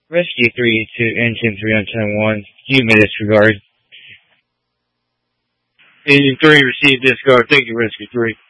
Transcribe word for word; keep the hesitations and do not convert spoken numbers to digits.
Rescue three to Engine three on channel one. You may disregard. Engine three received discard. Thank you, Rescue three.